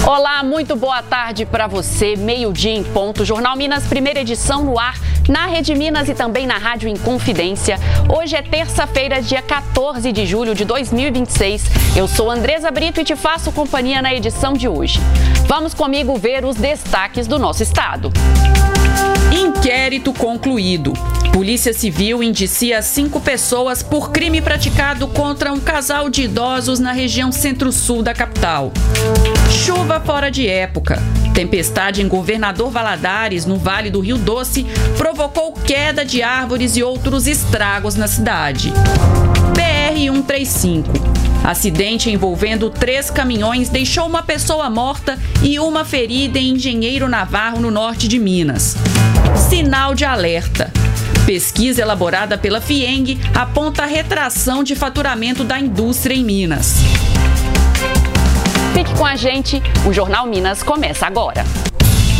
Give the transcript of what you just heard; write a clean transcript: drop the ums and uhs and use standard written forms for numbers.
Olá, muito boa tarde para você. Meio-dia em ponto. Jornal Minas, primeira edição no ar, na Rede Minas e também na Rádio Inconfidência. Hoje é terça-feira, dia 14 de julho de 2026. Eu sou Andresa Brito e te faço companhia na edição de hoje. Vamos comigo ver os destaques do nosso estado. Inquérito concluído. Polícia Civil indicia 5 pessoas por crime praticado contra um casal de idosos na região centro-sul da capital. Chuva fora de época. Tempestade em Governador Valadares, no Vale do Rio Doce, provocou queda de árvores e outros estragos na cidade. BR-135. Acidente envolvendo 3 caminhões deixou uma pessoa morta e uma ferida em Engenheiro Navarro, no norte de Minas. Sinal de alerta. Pesquisa elaborada pela FIENG aponta a retração de faturamento da indústria em Minas. Fique com a gente, o Jornal Minas começa agora.